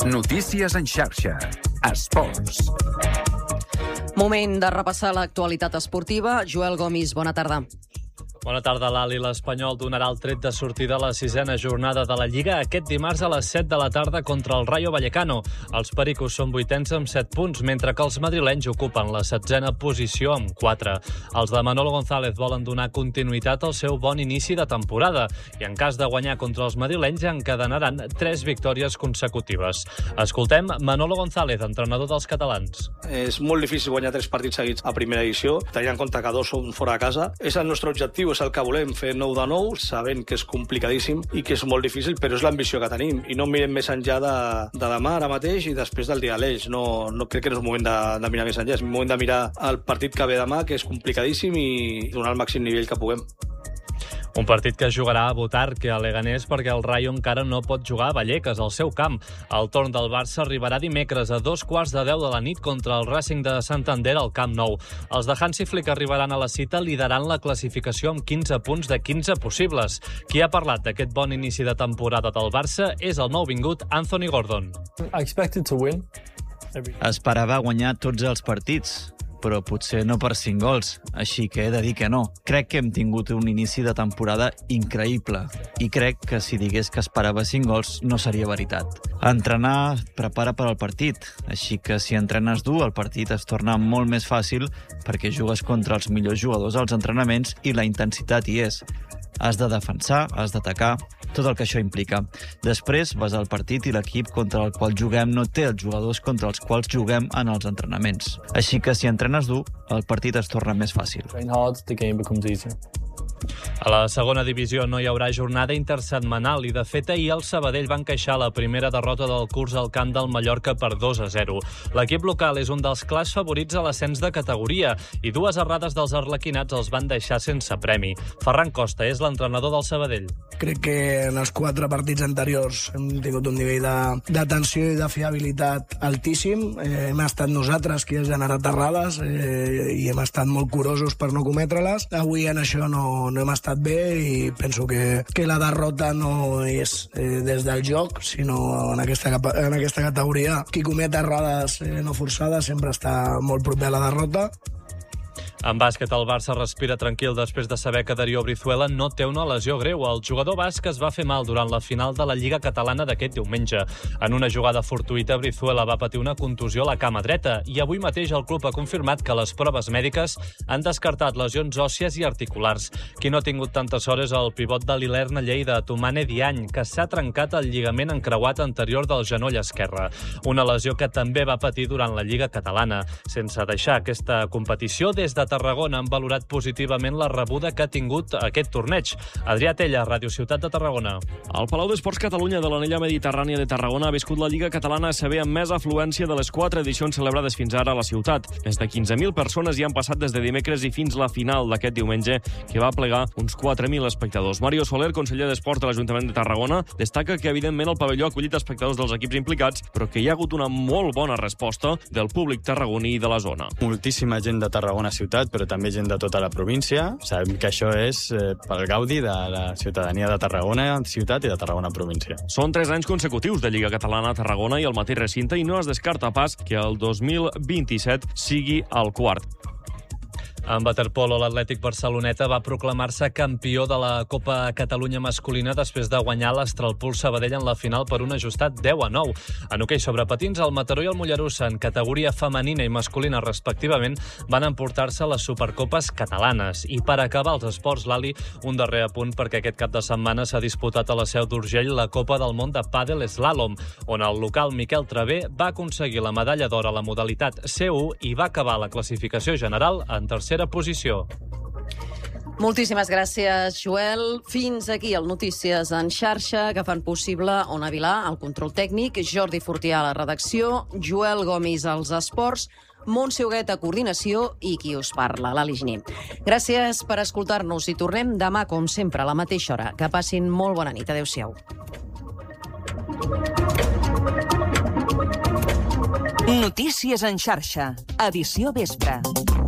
Notícies en xarxa. Esports. Moment de repassar l'actualitat esportiva. Joel Gomis, bona tarda. Bona tarda, Lali. L'Espanyol donarà el tret de sortida a la 6a jornada de la Lliga aquest dimarts a les 7 de la tarda contra el Rayo Vallecano. Els pericos són 8ens amb 7 punts, mentre que els madrilenys ocupen la 7a posició amb 4. Els de Manolo González volen donar continuïtat al seu bon inici de temporada i en cas de guanyar contra els madrilenys encadenaran 3 victòries consecutives. Escoltem Manolo González, entrenador dels catalans. És molt difícil guanyar 3 partits seguits a primera edició, tenint en compte que 2 són fora de casa. És el nostre objectiu, és el que volem, fer 9 de 9, sabent que és complicadíssim i que és molt difícil, però és l'ambició que tenim. I no mirem més enllà de demà, ara mateix, i després del dia a l'Eix. No crec que no és moment de mirar més enllà, és moment de mirar el partit que ve demà, que és complicadíssim, i donar el màxim nivell que puguem. Un partit que jugarà a Butarque, a Leganés, perquè el Rayo encara no pot jugar a Vallecas, al seu camp. El torn del Barça arribarà dimecres a 2:15 de la nit contra el Racing de Santander al Camp Nou. Els de Hansi Flick arribaran a la cita liderant la classificació amb 15 punts de 15 possibles. Qui ha parlat d'aquest bon inici de temporada del Barça és el nouvingut Anthony Gordon. Esperava guanyar tots els partits, però potser no per 5 gols, així que he de dir que no. Crec que hem tingut un inici de temporada increïble i crec que si digués que esperava 5 gols no seria veritat. Entrenar prepara per al partit, així que si entrenes dur el partit es torna molt més fàcil perquè jugues contra els millors jugadors als entrenaments i la intensitat hi és. Has de defensar, has d'atacar, tot el que això implica. Després vas al partit i l'equip contra el qual juguem no té els jugadors contra els quals juguem en els entrenaments. Així que si entrenes dur, el partit es torna més fàcil. A la segona divisió no hi haurà jornada intersetmanal i, de fet, ahir el Sabadell va encaixar la primera derrota del curs al camp del Mallorca per 2-0. L'equip local és un dels clars favorits a l'ascens de categoria i 2 errades dels arlequinats els van deixar sense premi. Ferran Costa és l'entrenador del Sabadell. Crec que en els 4 partits anteriors hem tingut un nivell d'atenció i de fiabilitat altíssim. Hem estat nosaltres qui ha generat errades i hem estat molt curosos per no cometre-les. Avui en això no hem estat bé i penso que la derrota no és des del joc, sinó en aquesta categoria. Qui comet errades no forçades sempre està molt proper a la derrota. En bàsquet, el Barça respira tranquil després de saber que Darío Brizuela no té una lesió greu. El jugador basc es va fer mal durant la final de la Lliga Catalana d'aquest diumenge. En una jugada fortuïta, Brizuela va patir una contusió a la cama dreta i avui mateix el club ha confirmat que les proves mèdiques han descartat lesions òssies i articulars. Qui no ha tingut tantes hores el pivot de l'Ilerna Lleida, Toumane Diagne, que s'ha trencat el lligament encreuat anterior del genoll esquerre. Una lesió que també va patir durant la Lliga Catalana. Sense deixar aquesta competició, des de Tarragona han valorat positivament la rebuda que ha tingut aquest torneig. Adrià Tella, Ràdio Ciutat de Tarragona. El Palau d'Esports Catalunya de l'Anella Mediterrània de Tarragona ha viscut la Lliga Catalana ACB amb més afluència de les 4 edicions celebrades fins ara a la ciutat. Més de 15.000 persones hi han passat des de dimecres i fins la final d'aquest diumenge, que va plegar uns 4.000 espectadors. Mario Soler, conseller d'Esports de l'Ajuntament de Tarragona, destaca que evidentment el pavelló ha acollit espectadors dels equips implicats, però que hi ha hagut una molt bona resposta del públic tarragoní de la zona. Moltíssima gent de Tarragona ciutat, però també gent de tota la província. Sabem que això és pel gaudi de la ciutadania de Tarragona ciutat i de Tarragona província. Són 3 anys consecutius de Lliga Catalana a Tarragona i al mateix recinte i no es descarta pas que el 2027 sigui el quart. En waterpolo, l'Atlètic Barceloneta va proclamar-se campió de la Copa Catalunya masculina després de guanyar l'Astralpool Sabadell en la final per un ajustat 10-9. En hoquei sobre patins, el Mataró i el Mollerussa, en categoria femenina i masculina respectivament, van emportar-se les Supercopes catalanes. I per acabar els esports, Lali, un darrer apunt perquè aquest cap de setmana s'ha disputat a la Seu d'Urgell la Copa del Món de Pàdel Slalom, on el local Miquel Travé va aconseguir la medalla d'or a la modalitat C1 i va acabar la classificació general en tercera posició. Moltíssimes gràcies, Joel. Fins aquí el Notícies en xarxa, que fan possible Ona Vilà, el control tècnic, Jordi Fortià a la redacció, Joel Gomis als esports, Montse Huguet a coordinació i qui us parla, l'Ali Giner. Gràcies per escoltar-nos i tornem demà, com sempre, a la mateixa hora. Que passin molt bona nit. Adéu-siau. Notícies en xarxa, edició vespre.